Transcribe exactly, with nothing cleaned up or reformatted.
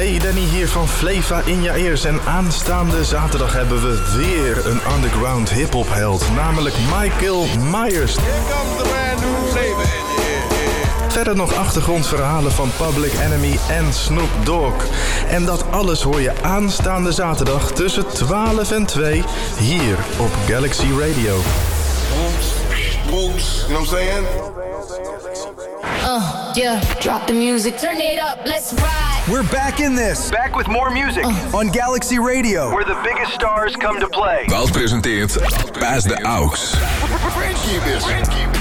Hey, Danny hier van Fleva in je ears. En aanstaande zaterdag hebben we weer een underground hip-hop held, namelijk Michael Myers. Here comes the brand new flavor. Verder nog achtergrondverhalen van Public Enemy en Snoop Dogg. En dat alles hoor je aanstaande zaterdag tussen twaalf en twee hier op Galaxy Radio. Booms, booms, you know what I'm saying? Uh, yeah, drop the music, turn it up, let's ride. We're back in this. Back with more music. Uh. On Galaxy Radio. Where the biggest stars come to play. Wout presenteert Paas de Aux. Frankie this.